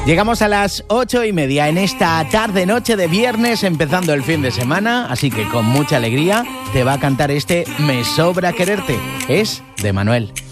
Llegamos a las 8:30 en esta tarde-noche de viernes, empezando el fin de semana, así que con mucha alegría te va a cantar este Me sobra quererte. Es de Manuel.